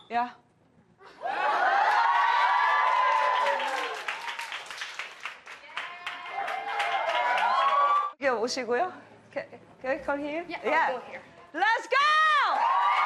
Yeah. 여기 오시고요. Can we come here? Yeah, I'll go here. Let's go!